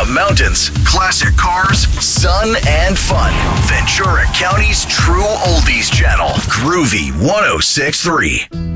mountains, classic cars, sun, and fun. Ventura County's true oldies channel, Groovy 106.3.